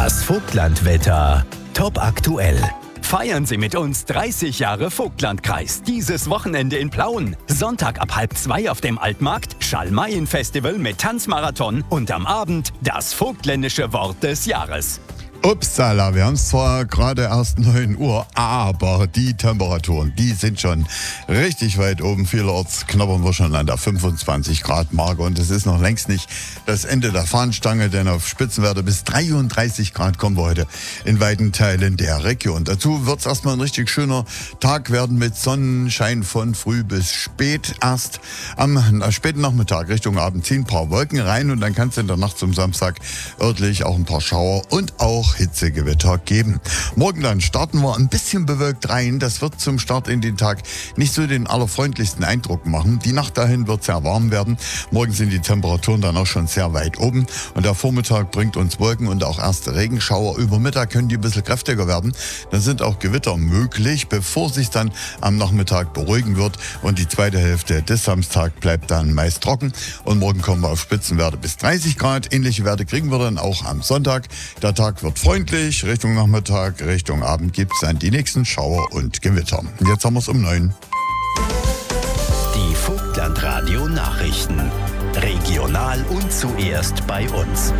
Das Vogtlandwetter. Top aktuell. Feiern Sie mit uns 30 Jahre Vogtlandkreis. Dieses Wochenende in Plauen. Sonntag ab 1:30 auf dem Altmarkt. Schalmeien-Festival mit Tanzmarathon. Und am Abend das vogtländische Wort des Jahres. Upsala, wir haben es zwar gerade erst 9 Uhr, aber die Temperaturen, die sind schon richtig weit oben. Vielerorts knabbern wir schon an der 25 Grad Marke und es ist noch längst nicht das Ende der Fahnenstange, denn auf Spitzenwerte bis 33 Grad kommen wir heute in weiten Teilen der Region. Dazu wird es erstmal ein richtig schöner Tag werden mit Sonnenschein von früh bis spät. Erst am späten Nachmittag Richtung Abend ziehen ein paar Wolken rein und dann kann es in der Nacht zum Samstag örtlich auch ein paar Schauer und auch Hitzegewitter geben. Morgen dann starten wir ein bisschen bewölkt rein. Das wird zum Start in den Tag nicht so den allerfreundlichsten Eindruck machen. Die Nacht dahin wird sehr warm werden. Morgen sind die Temperaturen dann auch schon sehr weit oben. Und der Vormittag bringt uns Wolken und auch erste Regenschauer. Über Mittag können die ein bisschen kräftiger werden. Dann sind auch Gewitter möglich, bevor es sich dann am Nachmittag beruhigen wird. Und die zweite Hälfte des Samstags bleibt dann meist trocken. Und morgen kommen wir auf Spitzenwerte bis 30 Grad. Ähnliche Werte kriegen wir dann auch am Sonntag. Der Tag wird freundlich. Richtung Nachmittag, Richtung Abend gibt es dann die nächsten Schauer und Gewitter. Jetzt haben wir es um 9. Die Vogtlandradio Nachrichten. Regional und zuerst bei uns.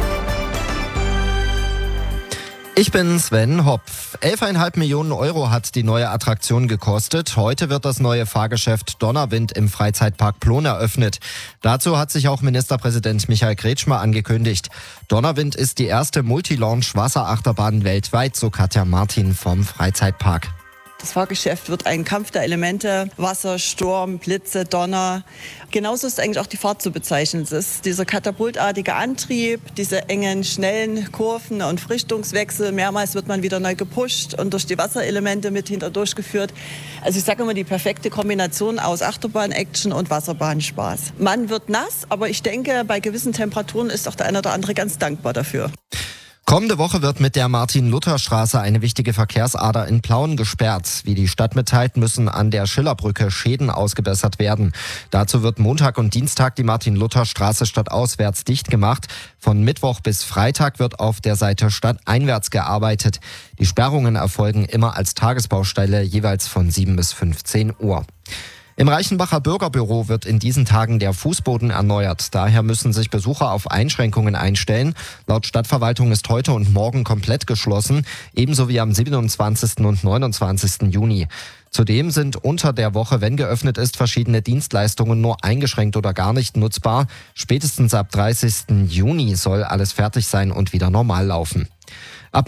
Ich bin Sven Hopf. 11,5 Millionen Euro hat die neue Attraktion gekostet. Heute wird das neue Fahrgeschäft Donnerwind im Freizeitpark Plon eröffnet. Dazu hat sich auch Ministerpräsident Michael Kretschmer angekündigt. Donnerwind ist die erste Multilaunch-Wasserachterbahn weltweit, so Katja Martin vom Freizeitpark. Das Fahrgeschäft wird ein Kampf der Elemente, Wasser, Sturm, Blitze, Donner. Genauso ist eigentlich auch die Fahrt zu bezeichnen. Es ist dieser katapultartige Antrieb, diese engen, schnellen Kurven und Richtungswechsel. Mehrmals wird man wieder neu gepusht und durch die Wasserelemente mit durchgeführt. Also ich sage immer, die perfekte Kombination aus Achterbahn-Action und Wasserbahnspaß. Man wird nass, aber ich denke, bei gewissen Temperaturen ist auch der eine oder andere ganz dankbar dafür. Kommende Woche wird mit der Martin-Luther-Straße eine wichtige Verkehrsader in Plauen gesperrt. Wie die Stadt mitteilt, müssen an der Schillerbrücke Schäden ausgebessert werden. Dazu wird Montag und Dienstag die Martin-Luther-Straße stadtauswärts dicht gemacht. Von Mittwoch bis Freitag wird auf der Seite stadteinwärts gearbeitet. Die Sperrungen erfolgen immer als Tagesbaustelle, jeweils von 7 bis 15 Uhr. Im Reichenbacher Bürgerbüro wird in diesen Tagen der Fußboden erneuert. Daher müssen sich Besucher auf Einschränkungen einstellen. Laut Stadtverwaltung ist heute und morgen komplett geschlossen, ebenso wie am 27. und 29. Juni. Zudem sind unter der Woche, wenn geöffnet ist, verschiedene Dienstleistungen nur eingeschränkt oder gar nicht nutzbar. Spätestens ab 30. Juni soll alles fertig sein und wieder normal laufen.